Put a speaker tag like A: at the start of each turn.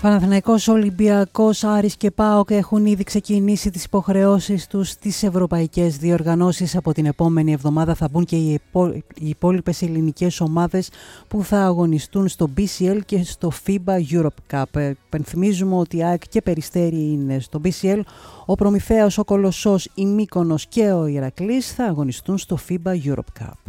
A: Παναθηναϊκός, Ολυμπιακός, Άρης και ΠΑΟΚ έχουν ήδη ξεκινήσει τις υποχρεώσεις τους στις ευρωπαϊκές διοργανώσεις. Από την επόμενη εβδομάδα θα μπουν και οι υπόλοιπες ελληνικές ομάδες που θα αγωνιστούν στο BCL και στο FIBA Europe Cup. Πενθυμίζουμε ότι η ΑΕΚ και Περιστέρι είναι στο BCL, ο Προμηθέας, ο Κολοσσός, η Μύκονος και ο Ηρακλής θα αγωνιστούν στο FIBA Europe Cup.